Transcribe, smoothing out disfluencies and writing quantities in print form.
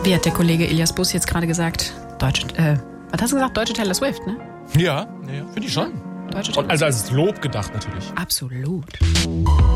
Wie hat der Kollege Elias Bus jetzt gerade gesagt? Was hast du gesagt? Deutsche Taylor Swift, ne? Ja, finde ich schon. Deutsche Taylor Also als Lob gedacht natürlich. Absolut.